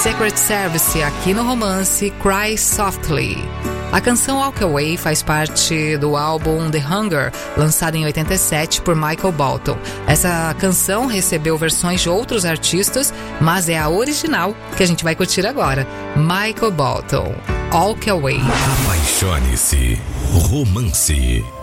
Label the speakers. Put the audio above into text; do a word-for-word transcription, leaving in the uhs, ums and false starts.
Speaker 1: Secret Service aqui no Romance, Cry Softly. A canção Walk Away faz parte do álbum The Hunger, lançado em oitenta e sete por Michael Bolton. Essa canção recebeu versões de outros artistas, mas é a original que a gente vai curtir agora. Michael Bolton, Walk Away.
Speaker 2: Apaixone-se. Romance.